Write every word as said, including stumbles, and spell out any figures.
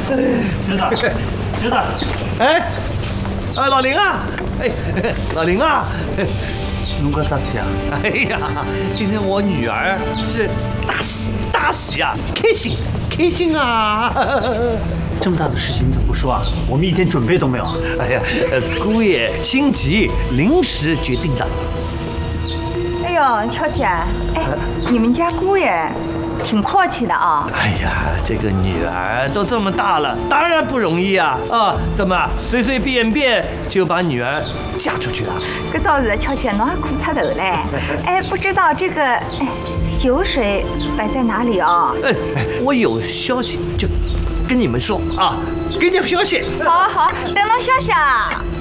知道，知道。 哎，啊，老林啊，哎，老林啊， 侬干啥事体啊？ 哎呀，今天我女儿是大喜大喜啊，开心开心啊！ 这么大的事情你怎么不说啊？我们一点准备都没有。 哎呀，呃，姑爷心急，临时决定的。 哎呦，乔姐，哎，你们家姑爷挺阔气的啊。 哎呀，这个女儿都这么大了，当然不容易啊！啊，怎么随随便便就把女儿嫁出去了？ 这倒是，乔姐，侬还苦出头嘞。哎，不知道这个哎酒水摆在哪里哦？ 哎，我有消息就跟你们说啊，给点消息。 好啊好，等侬消息啊。